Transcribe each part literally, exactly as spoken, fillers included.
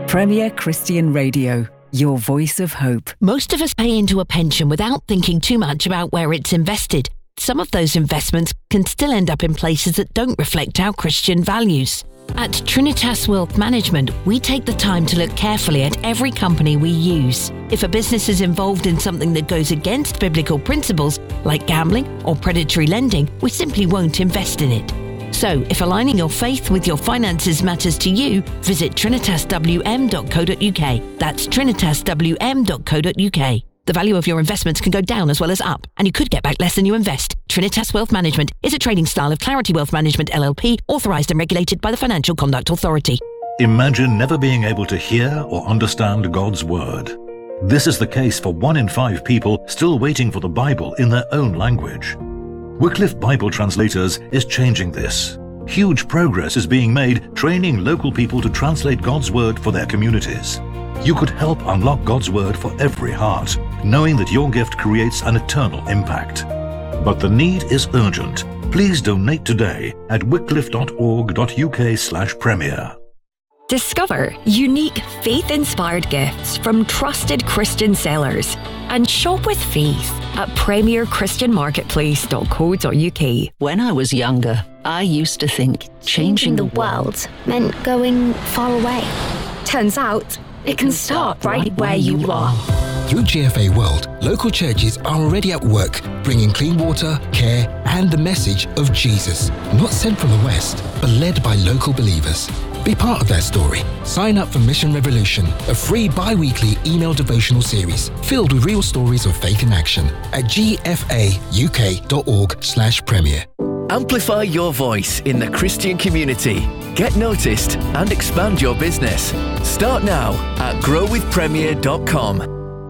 Premier Christian Radio, your voice of hope. Most of us pay into a pension without thinking too much about where it's invested. Some of those investments can still end up in places that don't reflect our Christian values. At Trinitas Wealth Management, we take the time to look carefully at every company we use. If a business is involved in something that goes against biblical principles, like gambling or predatory lending, we simply won't invest in it. So, if aligning your faith with your finances matters to you, visit trinitas w m dot co dot u k. That's trinitas w m dot co dot u k. The value of your investments can go down as well as up, and you could get back less than you invest. Trinitas Wealth Management is a trading style of Clarity Wealth Management L L P, authorised and regulated by the Financial Conduct Authority. Imagine never being able to hear or understand God's Word. This is the case for one in five people still waiting for the Bible in their own language. Wycliffe Bible Translators is changing this. Huge progress is being made training local people to translate God's Word for their communities. You could help unlock God's Word for every heart, knowing that your gift creates an eternal impact. But the need is urgent. Please donate today at wycliffe dot org dot u k slash premier. Discover unique faith-inspired gifts from trusted Christian sellers and shop with faith at premier christian marketplace dot co dot u k. When I was younger, I used to think changing the world meant going far away. Turns out, it can start right where you are. Through G F A World, local churches are already at work, bringing clean water, care, and the message of Jesus. Not sent from the West, but led by local believers. Be part of that story. Sign up for Mission Revolution, a free bi-weekly email devotional series filled with real stories of faith in action at g f a u k dot org slash premier. Amplify your voice in the Christian community. Get noticed and expand your business. Start now at grow with premier dot com.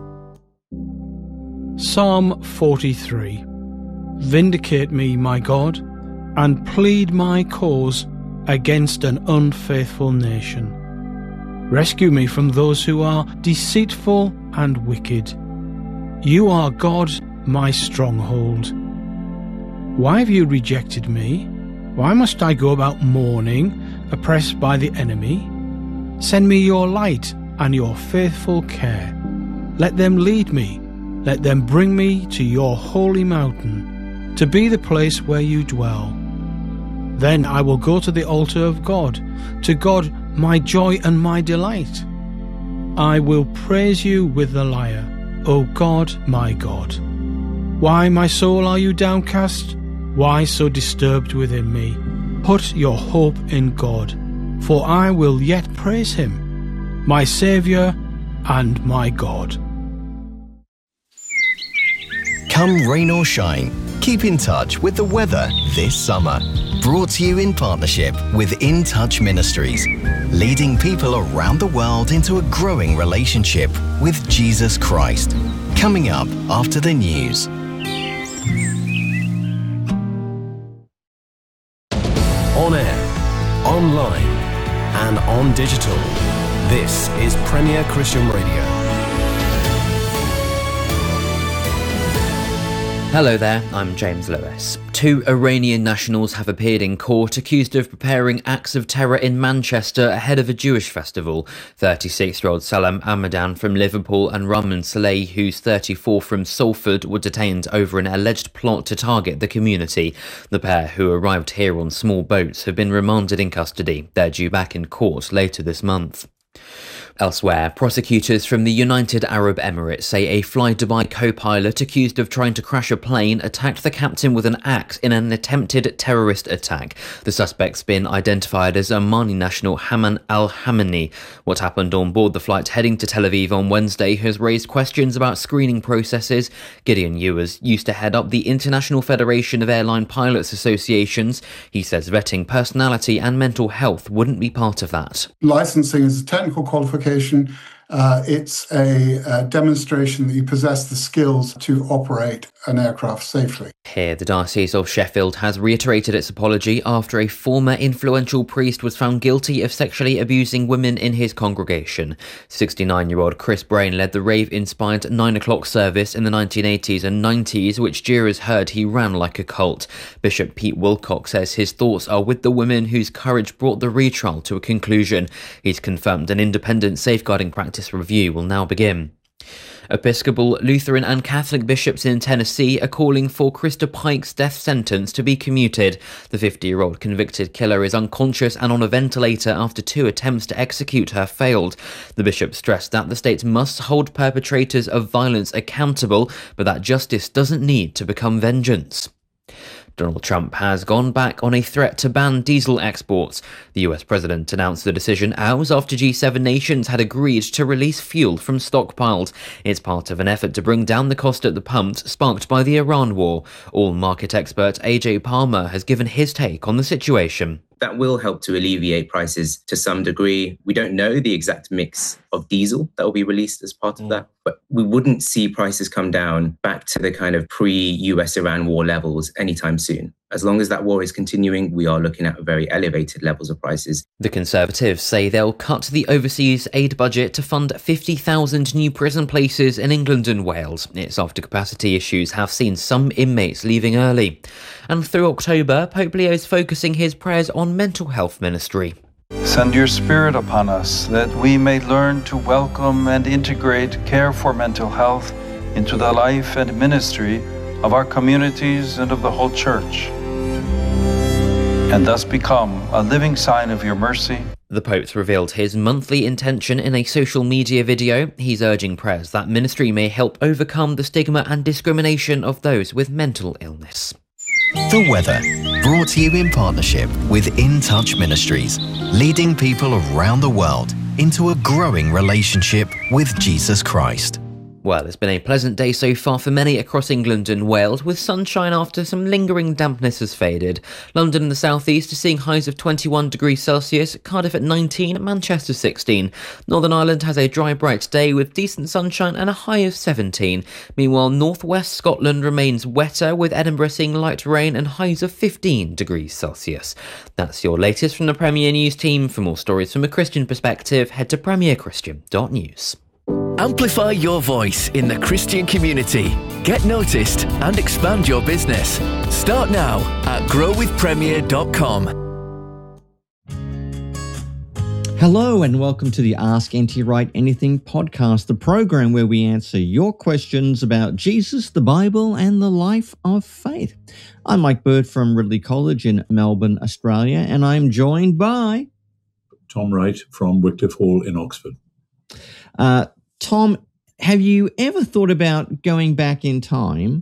Psalm forty-three. Vindicate me, my God, and plead my cause against an unfaithful nation. Rescue me from those who are deceitful and wicked. You are God, my stronghold. Why have you rejected me? Why must I go about mourning, oppressed by the enemy? Send me your light and your faithful care. Let them lead me. Let them bring me to your holy mountain, to be the place where you dwell. Then I will go to the altar of God, to God my joy and my delight. I will praise you with the lyre, O God, my God. Why, my soul, are you downcast? Why so disturbed within me? Put your hope in God, for I will yet praise him, my Saviour and my God. Come rain or shine, keep in touch with the weather this summer. Brought to you in partnership with In Touch Ministries, leading people around the world into a growing relationship with Jesus Christ. Coming up after the news. On air, online, and on digital. This is Premier Christian Radio. Hello there, I'm James Lewis. Two Iranian nationals have appeared in court accused of preparing acts of terror in Manchester ahead of a Jewish festival. thirty-six-year-old Salam Amadan from Liverpool and Rahman Saleh, who's thirty-four, from Salford, were detained over an alleged plot to target the community. The pair, who arrived here on small boats, have been remanded in custody. They're due back in court later this month. Elsewhere, prosecutors from the United Arab Emirates say a Fly Dubai co-pilot accused of trying to crash a plane attacked the captain with an axe in an attempted terrorist attack. The suspect's been identified as Omani national Haman al-Hamani. What happened on board the flight heading to Tel Aviv on Wednesday has raised questions about screening processes. Gideon Ewers used to head up the International Federation of Airline Pilots Associations. He says vetting personality and mental health wouldn't be part of that. Licensing is a technical qualification, Uh, it's a, a demonstration that you possess the skills to operate an aircraft safely. Here, the Diocese of Sheffield has reiterated its apology after a former influential priest was found guilty of sexually abusing women in his congregation. sixty-nine-year-old Chris Brain led the rave-inspired nine o'clock service in the nineteen eighties and nineties, which jurors heard he ran like a cult. Bishop Pete Wilcock says his thoughts are with the women whose courage brought the retrial to a conclusion. He's confirmed an independent safeguarding practice review will now begin. Episcopal, Lutheran and Catholic bishops in Tennessee are calling for Krista Pike's death sentence to be commuted. The fifty-year-old convicted killer is unconscious and on a ventilator after two attempts to execute her failed. The bishop stressed that the state must hold perpetrators of violence accountable, but that justice doesn't need to become vengeance. Donald Trump has gone back on a threat to ban diesel exports. The U S president announced the decision hours after G seven nations had agreed to release fuel from stockpiles. It's part of an effort to bring down the cost at the pumps sparked by the Iran war. Oil market expert A J Palmer has given his take on the situation. That will help to alleviate prices to some degree. We don't know the exact mix of diesel that will be released as part of that, but we wouldn't see prices come down back to the kind of pre-U S Iran war levels anytime soon. As long as that war is continuing, we are looking at very elevated levels of prices. The Conservatives say they'll cut the overseas aid budget to fund fifty thousand new prison places in England and Wales. It's after capacity issues have seen some inmates leaving early. And through October, Pope Leo is focusing his prayers on mental health ministry. Send your Spirit upon us, that we may learn to welcome and integrate care for mental health into the life and ministry of our communities and of the whole Church, and thus become a living sign of your mercy. The Pope's revealed his monthly intention in a social media video. He's urging prayers that ministry may help overcome the stigma and discrimination of those with mental illness. The weather, brought to you in partnership with In Touch Ministries, leading people around the world into a growing relationship with Jesus Christ. Well, it's been a pleasant day so far for many across England and Wales, with sunshine after some lingering dampness has faded. London and the southeast are seeing highs of twenty-one degrees Celsius, Cardiff at nineteen, Manchester sixteen. Northern Ireland has a dry, bright day with decent sunshine and a high of seventeen. Meanwhile, northwest Scotland remains wetter, with Edinburgh seeing light rain and highs of fifteen degrees Celsius. That's your latest from the Premier News team. For more stories from a Christian perspective, head to premier christian dot news. Amplify your voice in the Christian community. Get noticed and expand your business. Start now at grow with premier dot com. Hello and welcome to the Ask N T Wright Anything podcast, the program where we answer your questions about Jesus, the Bible, and the life of faith. I'm Mike Bird from Ridley College in Melbourne, Australia, and I'm joined by Tom Wright from Wycliffe Hall in Oxford. Uh, Tom, have you ever thought about going back in time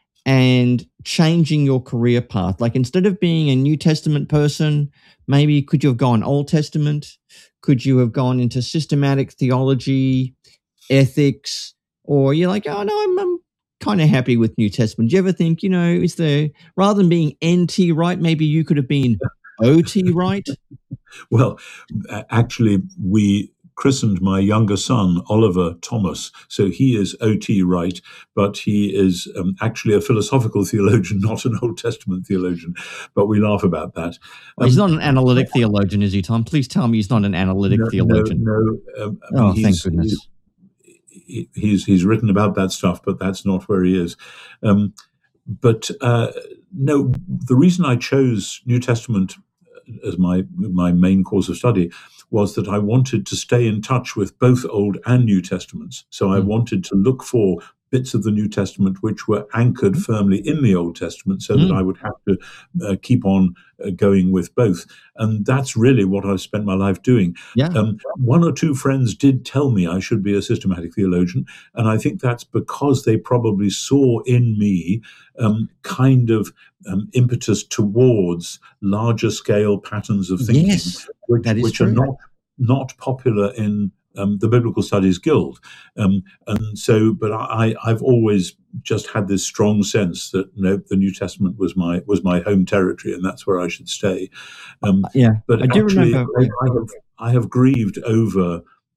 and changing your career path? Like, instead of being a New Testament person, maybe could you have gone Old Testament? Could you have gone into systematic theology, ethics? Or you're like, oh, no, I'm, I'm kind of happy with New Testament. Do you ever think, you know, is there, rather than being N T Wright, maybe you could have been O T Wright? Well, actually, we christened my younger son, Oliver Thomas. So he is O T Wright, but he is um, actually a philosophical theologian, not an Old Testament theologian. But we laugh about that. Um, he's not an analytic theologian, is he, Tom? Please tell me he's not an analytic no, theologian. No, no. Um, I mean, oh, he's, thank goodness. He, he's, he's written about that stuff, but that's not where he is. Um, but uh, no, the reason I chose New Testament as my my main course of study was that I wanted to stay in touch with both Old and New Testaments. So I mm. wanted to look for bits of the New Testament which were anchored firmly in the Old Testament so mm. that I would have to uh, keep on uh, going with both. And that's really what I've spent my life doing. Yeah. Um, one or two friends did tell me I should be a systematic theologian, and I think that's because they probably saw in me um, kind of um, impetus towards larger scale patterns of thinking, yes, which, that is which true. are not, not popular in Um, the Biblical Studies Guild. Um, and so, but I, I've always just had this strong sense that no, the New Testament was my was my home territory, and that's where I should stay. Um, yeah, but I do actually, remember. I, I, have, I have grieved over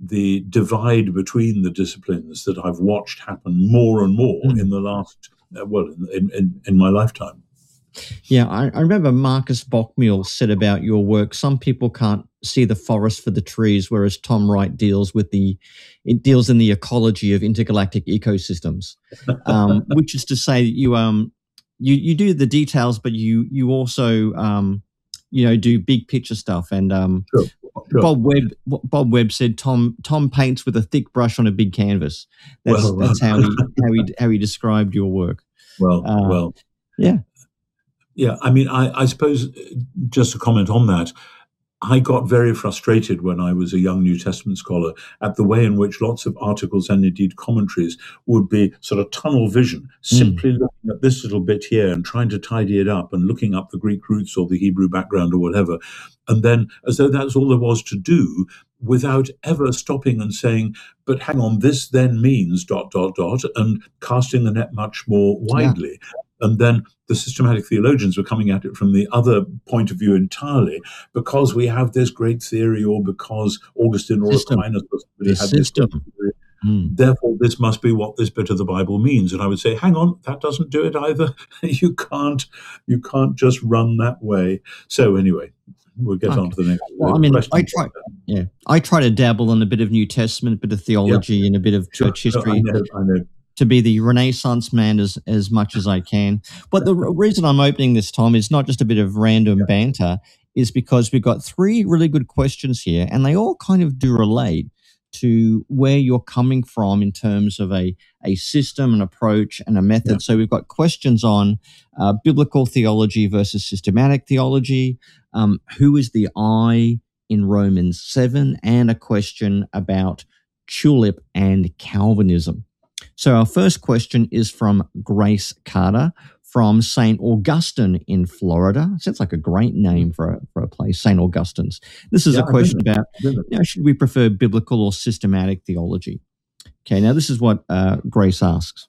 the divide between the disciplines that I've watched happen more and more mm. in the last, uh, well, in, in, in my lifetime. Yeah, I, I remember Marcus Bockmuir said about your work, some people can't see the forest for the trees, whereas Tom Wright deals with the, it deals in the ecology of intergalactic ecosystems, um, which is to say you um you you do the details, but you you also um you know do big picture stuff. And um, sure, sure. Bob Webb Bob Webb said Tom Tom paints with a thick brush on a big canvas. That's well, that's how he how he how he described your work. Well, uh, well, yeah. Yeah, I mean, I, I suppose just to comment on that, I got very frustrated when I was a young New Testament scholar at the way in which lots of articles and indeed commentaries would be sort of tunnel vision, simply mm. looking at this little bit here and trying to tidy it up and looking up the Greek roots or the Hebrew background or whatever. And then as though that's all there was to do, without ever stopping and saying, but hang on, this then means dot, dot, dot, and casting the net much more widely. Yeah. And then the systematic theologians were coming at it from the other point of view entirely, because we have this great theory, or because Augustine or system. Aquinas or somebody the had system. this theory. Mm. Therefore, this must be what this bit of the Bible means. And I would say, hang on, that doesn't do it either. you can't, you can't just run that way. So anyway, we'll get okay. on to the next. Well, I mean, I try, yeah, I try to dabble in a bit of New Testament, a bit of theology, yeah. and a bit of church sure. history. No, I know, I know. To be the Renaissance man as, as much as I can. But the reason I'm opening this, Tom, is not just a bit of random yeah. banter, is because we've got three really good questions here, and they all kind of do relate to where you're coming from in terms of a, a system, an approach, and a method. Yeah. So we've got questions on uh, biblical theology versus systematic theology, um, who is the I in Romans seven, and a question about tulip and Calvinism. So our first question is from Grace Carter from Saint Augustine in Florida. Sounds like a great name for a, for a place, Saint Augustine's. This is yeah, a question about, you know, should we prefer biblical or systematic theology? Okay, now this is what uh, Grace asks.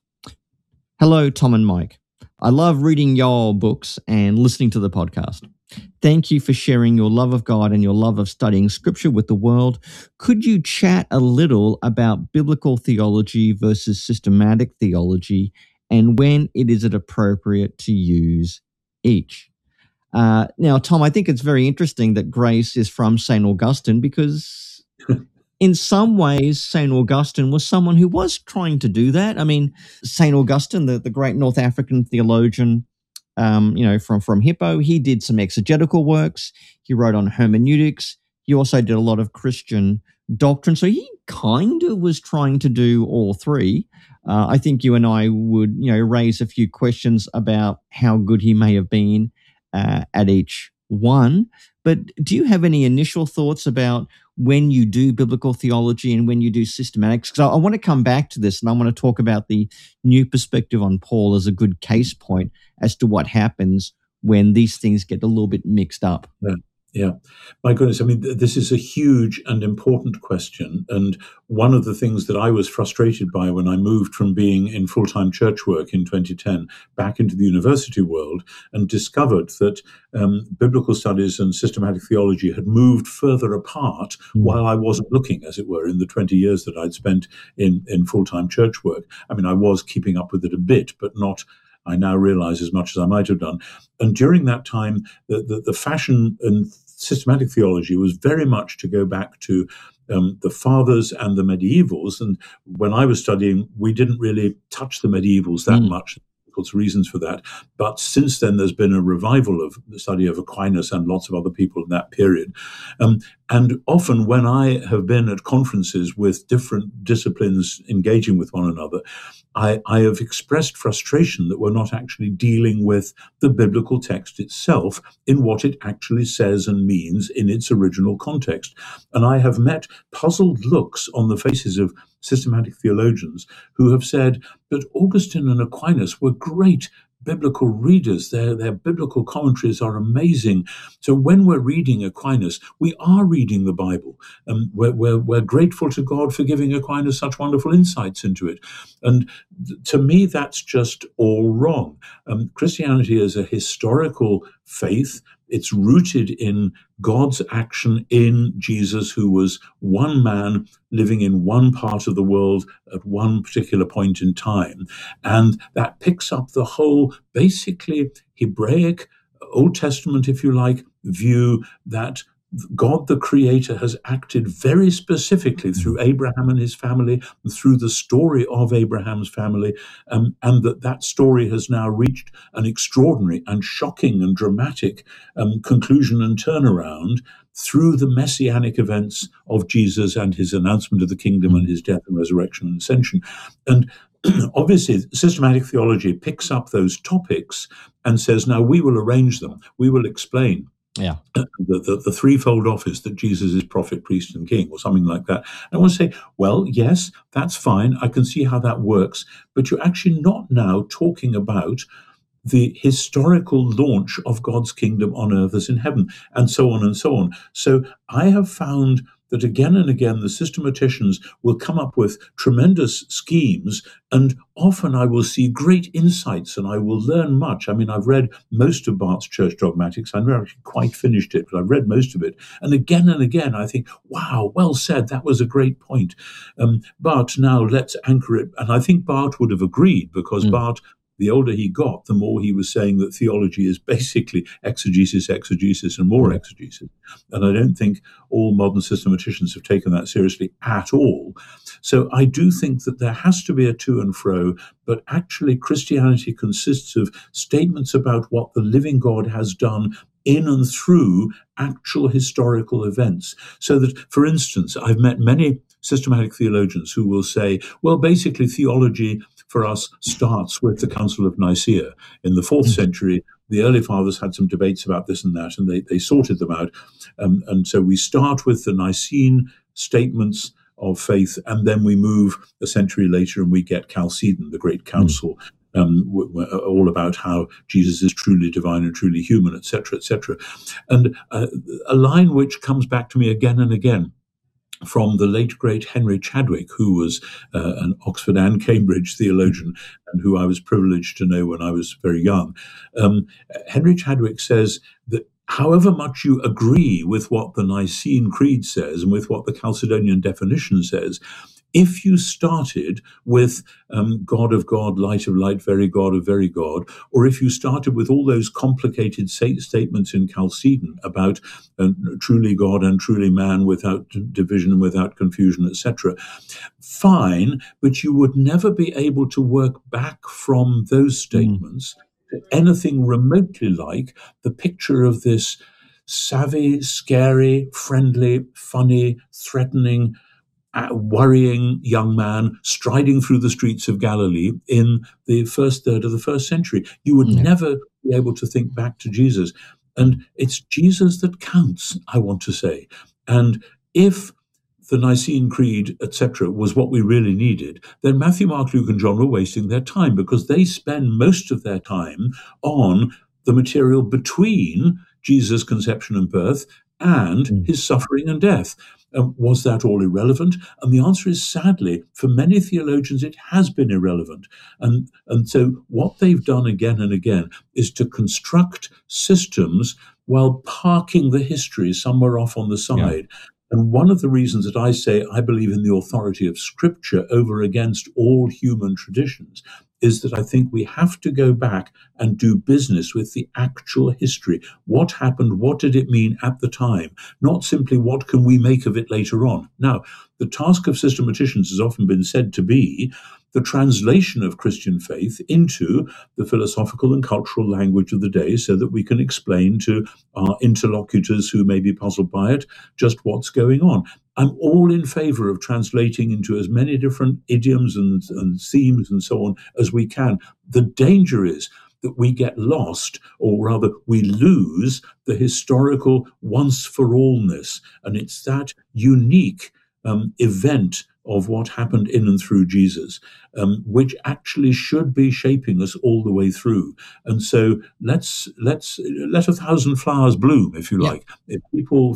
Hello, Tom and Mike. I love reading your books and listening to the podcast. Thank you for sharing your love of God and your love of studying Scripture with the world. Could you chat a little about biblical theology versus systematic theology, and when it is it appropriate to use each? Uh, now, Tom, I think it's very interesting that Grace is from Saint Augustine, because in some ways, Saint Augustine was someone who was trying to do that. I mean, Saint Augustine, the, the great North African theologian, Um, you know, from, from Hippo, he did some exegetical works. He wrote on hermeneutics. He also did a lot of Christian doctrine. So he kind of was trying to do all three. Uh, I think you and I would, you know, raise a few questions about how good he may have been uh, at each one. But do you have any initial thoughts about when you do biblical theology and when you do systematics? Because I, I want to come back to this, and I want to talk about the new perspective on Paul as a good case point as to what happens when these things get a little bit mixed up. Yeah. Yeah. My goodness. I mean, th- this is a huge and important question. And one of the things that I was frustrated by when I moved from being in full-time church work in twenty ten back into the university world and discovered that um, biblical studies and systematic theology had moved further apart mm. while I wasn't looking, as it were, in the twenty years that I'd spent in, in full-time church work. I mean, I was keeping up with it a bit, but not, I now realize, as much as I might have done. And during that time, the, the, the fashion and systematic theology was very much to go back to um, the fathers and the medievals. And when I was studying, we didn't really touch the medievals that mm. much. There's reasons for that. But since then, there's been a revival of the study of Aquinas and lots of other people in that period. Um, and often when I have been at conferences with different disciplines engaging with one another, I, I have expressed frustration that we're not actually dealing with the biblical text itself in what it actually says and means in its original context. And I have met puzzled looks on the faces of systematic theologians who have said that Augustine and Aquinas were great biblical readers. Their, their biblical commentaries are amazing. So when we're reading Aquinas, we are reading the Bible. And we're, we're, we're grateful to God for giving Aquinas such wonderful insights into it. And th- to me, that's just all wrong. Um, Christianity is a historical faith it's rooted in God's action in Jesus, who was one man living in one part of the world at one particular point in time. And that picks up the whole basically Hebraic, Old Testament, if you like, view that God the Creator has acted very specifically through Abraham and his family, and through the story of Abraham's family, um, and that that story has now reached an extraordinary and shocking and dramatic um, conclusion and turnaround through the messianic events of Jesus and his announcement of the kingdom and his death and resurrection and ascension. And obviously, systematic theology picks up those topics and says, now we will arrange them, we will explain Yeah, the, the, the threefold office that Jesus is prophet, priest, and king, or something like that. And I want to say, well, yes, that's fine. I can see how that works. But you're actually not now talking about the historical launch of God's kingdom on earth as in heaven, and so on and so on. So I have found that again and again, the systematicians will come up with tremendous schemes, and often I will see great insights and I will learn much. I mean, I've read most of Barth's Church Dogmatics. I've never actually quite finished it, but I've read most of it. And again and again, I think, wow, well said. That was a great point. Um, but now let's anchor it. And I think Barth would have agreed, because mm. Barth, the older he got, the more he was saying that theology is basically exegesis, exegesis, and more exegesis. And I don't think all modern systematicians have taken that seriously at all. So I do think that there has to be a to and fro, but actually Christianity consists of statements about what the living God has done in and through actual historical events. So that, for instance, I've met many systematic theologians who will say, well, basically theology for us starts with the Council of Nicaea in the fourth mm-hmm. century. The early fathers had some debates about this and that, and they, they sorted them out. Um, and so we start with the Nicene statements of faith, and then we move a century later and we get Chalcedon, the great council, mm-hmm. um, w- w- all about how Jesus is truly divine and truly human, et cetera, et cetera. And uh, a line which comes back to me again and again from the late, great Henry Chadwick, who was uh, an Oxford and Cambridge theologian, and who I was privileged to know when I was very young. Um, Henry Chadwick says that however much you agree with what the Nicene Creed says and with what the Chalcedonian definition says, if you started with um, God of God, light of light, very God of very God, or if you started with all those complicated say, statements in Chalcedon about uh, truly God and truly man without division and without confusion, et cetera, fine, but you would never be able to work back from those statements mm. to anything remotely like the picture of this savvy, scary, friendly, funny, threatening, Uh, worrying young man striding through the streets of Galilee in the first third of the first century. You would yeah. never be able to think back to Jesus. And it's Jesus that counts, I want to say. And if the Nicene Creed, et cetera, was what we really needed, then Matthew, Mark, Luke, and John were wasting their time, because they spend most of their time on the material between Jesus' conception and birth and mm. his suffering and death. Um, was that all irrelevant? And the answer is, sadly, for many theologians, it has been irrelevant. And, and so what they've done again and again is to construct systems while parking the history somewhere off on the side. Yeah. And one of the reasons that I say I believe in the authority of Scripture over against all human traditions is that I think we have to go back and do business with the actual history. What happened? What did it mean at the time? Not simply what can we make of it later on. Now, the task of systematicians has often been said to be the translation of Christian faith into the philosophical and cultural language of the day, so that we can explain to our interlocutors who may be puzzled by it just what's going on. I'm all in favor of translating into as many different idioms and, and themes and so on as we can. The danger is that we get lost, or rather we lose the historical once-for-allness. And it's that unique um, event of what happened in and through Jesus, um, which actually should be shaping us all the way through. And so let's let's let a thousand flowers bloom, if you like. Yeah. If people